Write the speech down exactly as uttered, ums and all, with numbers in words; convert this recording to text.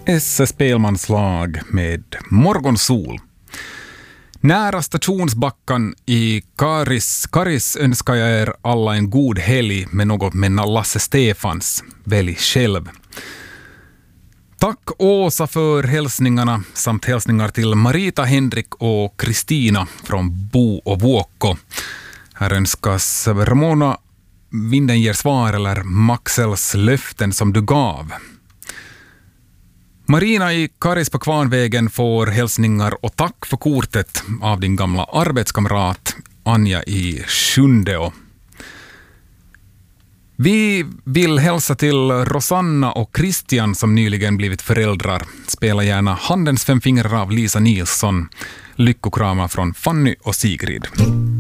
Esse Spelmanslag med Morgonsol. Nära stationsbackan i Karis, Karis önskar jag er alla en god helg med något med Lasse Stefans. Välj själv. Tack Åsa för hälsningarna samt hälsningar till Marita, Henrik och Kristina från Bo och Vuokko. Här önskas Ramona Vinden ger svar eller Maxels löften som du gav. Marina i Karis på Kvarnvägen får hälsningar och tack för kortet av din gamla arbetskamrat Anja i Sjundeå. Vi vill hälsa till Rosanna och Christian som nyligen blivit föräldrar. Spela gärna Handens fem fingrar av Lisa Nilsson. Lyckokrama från Fanny och Sigrid.